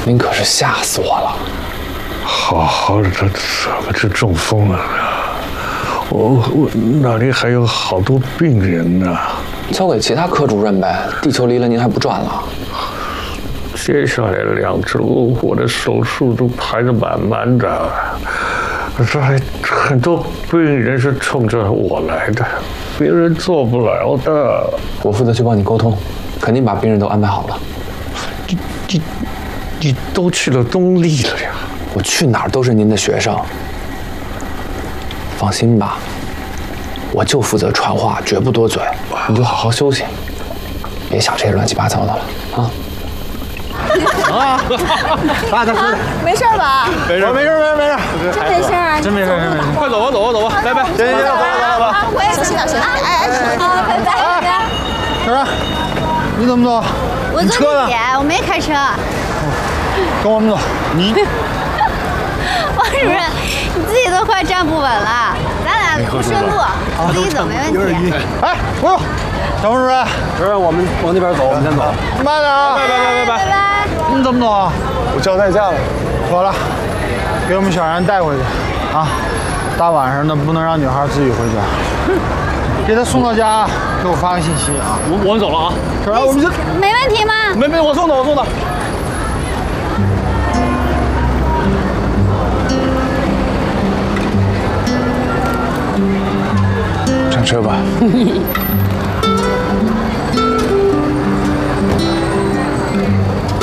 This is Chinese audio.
您可是吓死我了。 好，这中风了。我那里还有好多病人呢。 交给其他科主任呗。地球离了您还不转了？ 接下来2周，我的手术都排得满满的。这还很多病人是冲着我来的，别人做不了的。 我负责去帮你沟通，肯定把病人都安排好了。 你都去了东丽了呀？ 我去哪儿都是您的学生。放心吧，我就负责传话，绝不多嘴。你就好好休息，别想这些乱七八糟的了啊！ 大叔， 没事吧？ 没事， 真没事啊！ 真没事，快走吧，拜拜。行，走。 我也小心点，哎，好，拜拜。 小然，你怎么走？ 我坐地铁，我没开车。 跟我们走。你， 王主任，你自己都快站不稳了，咱俩不顺路，自己走没问题。 哎，不用。小王主任， 我们往那边走，我们先走。 慢点啊！ 拜。 你怎么走啊？ 我交代假了。 妥了，给我们小然带回去啊！大晚上的不能让女孩自己回家，给她送到家，给我发个信息啊！ 我们走了啊！ 小然，我们就没问题吗？ 没，我送的。 上车吧。